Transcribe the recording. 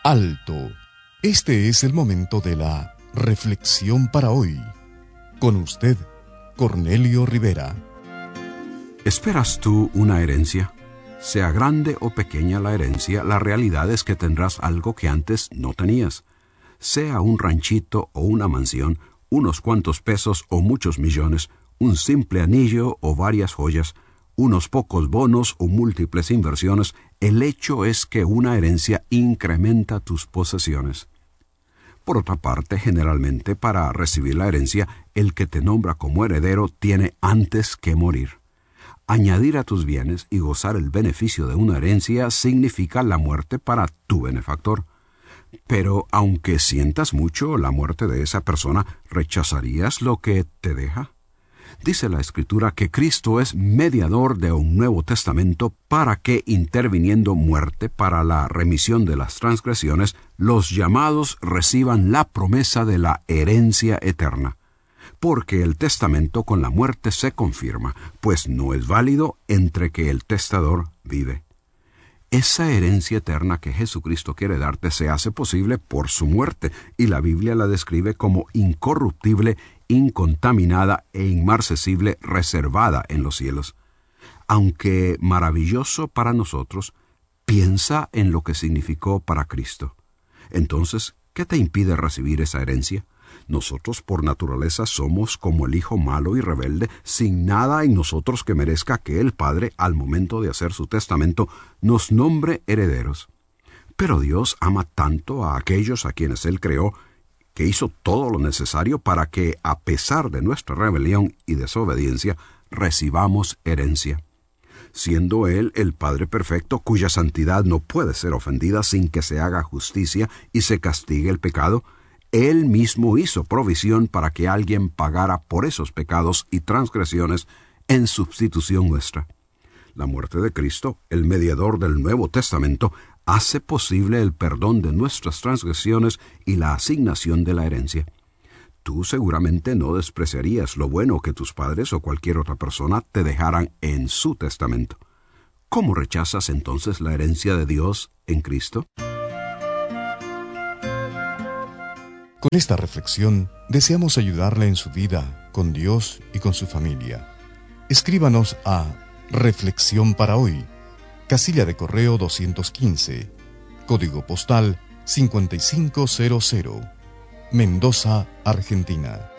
Alto. Este es el momento de la reflexión para hoy. Con usted, Cornelio Rivera. ¿Esperas tú una herencia? Sea grande o pequeña la herencia, la realidad es que tendrás algo que antes no tenías. Sea un ranchito o una mansión, unos cuantos pesos o muchos millones, un simple anillo o varias joyas, unos pocos bonos o múltiples inversiones, el hecho es que una herencia incrementa tus posesiones. Por otra parte, generalmente para recibir la herencia, el que te nombra como heredero tiene antes que morir. Añadir a tus bienes y gozar el beneficio de una herencia significa la muerte para tu benefactor. Pero aunque sientas mucho la muerte de esa persona, ¿rechazarías lo que te deja? Dice la Escritura que Cristo es mediador de un Nuevo Testamento para que, interviniendo muerte para la remisión de las transgresiones, los llamados reciban la promesa de la herencia eterna. Porque el testamento con la muerte se confirma, pues no es válido entre que el testador vive. Esa herencia eterna que Jesucristo quiere darte se hace posible por su muerte, y la Biblia la describe como incorruptible, incontaminada e inmarcesible, reservada en los cielos. Aunque maravilloso para nosotros, piensa en lo que significó para Cristo. Entonces, ¿qué te impide recibir esa herencia? Nosotros por naturaleza somos como el hijo malo y rebelde, sin nada en nosotros que merezca que el Padre, al momento de hacer su testamento, nos nombre herederos. Pero Dios ama tanto a aquellos a quienes Él creó, que hizo todo lo necesario para que, a pesar de nuestra rebelión y desobediencia, recibamos herencia. Siendo Él el Padre perfecto, cuya santidad no puede ser ofendida sin que se haga justicia y se castigue el pecado, Él mismo hizo provisión para que alguien pagara por esos pecados y transgresiones en sustitución nuestra. La muerte de Cristo, el mediador del Nuevo Testamento, hace posible el perdón de nuestras transgresiones y la asignación de la herencia. Tú seguramente no despreciarías lo bueno que tus padres o cualquier otra persona te dejaran en su testamento. ¿Cómo rechazas entonces la herencia de Dios en Cristo? Con esta reflexión, deseamos ayudarle en su vida, con Dios y con su familia. Escríbanos a Reflexión para Hoy, casilla de correo 215, código postal 5500, Mendoza, Argentina.